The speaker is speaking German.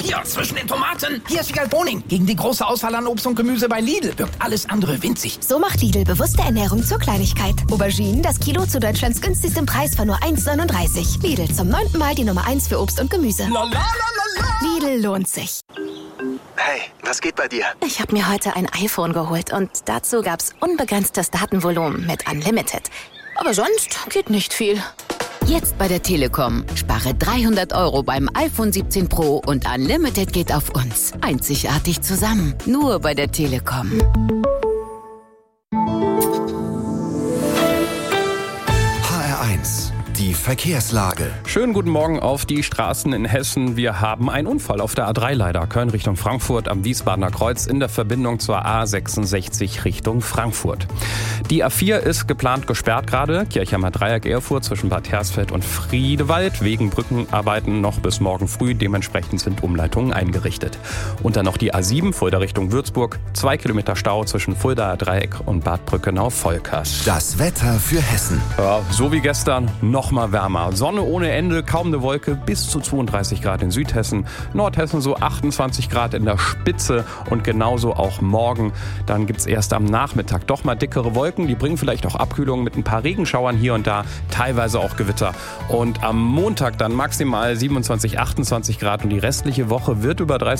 hier, zwischen den Tomaten. Hier ist Wiegald Boning. Gegen die große Auswahl an Obst und Gemüse bei Lidl wirkt alles andere winzig. So macht Lidl bewusste Ernährung zur Kleinigkeit. Auberginen, das Kilo zu Deutschlands günstigstem Preis von nur 1,39. Lidl, zum 9. Mal die Nummer 1 für Obst und Gemüse. Lidl lohnt sich. Hey, was geht bei dir? Ich habe mir heute ein iPhone geholt und dazu gab's unbegrenztes Datenvolumen mit Unlimited. Aber sonst geht nicht viel. Jetzt bei der Telekom. Spare 300 € beim iPhone 17 Pro und Unlimited geht auf uns. Einzigartig zusammen. Nur bei der Telekom. HR1, die Verkehrslage. Schönen guten Morgen auf die Straßen in Hessen. Wir haben einen Unfall auf der A3 leider. Köln Richtung Frankfurt am Wiesbadener Kreuz in der Verbindung zur A66 Richtung Frankfurt. Die A4 ist geplant gesperrt gerade. Kirchheimer Dreieck Erfurt zwischen Bad Hersfeld und Friedewald. Wegen Brückenarbeiten noch bis morgen früh. Dementsprechend sind Umleitungen eingerichtet. Und dann noch die A7 Fulda Richtung Würzburg. 2 Kilometer Stau zwischen Fuldaer Dreieck und Bad Brückenau-Volkers. Das Wetter für Hessen. Ja, so wie gestern, noch mal wärmer. Sonne ohne Ende, kaum eine Wolke, bis zu 32 Grad in Südhessen. Nordhessen so 28 Grad in der Spitze und genauso auch morgen. Dann gibt's erst am Nachmittag doch mal dickere Wolken. Die bringen vielleicht auch Abkühlung mit ein paar Regenschauern hier und da, teilweise auch Gewitter. Und am Montag dann maximal 27, 28 Grad und die restliche Woche wird über 30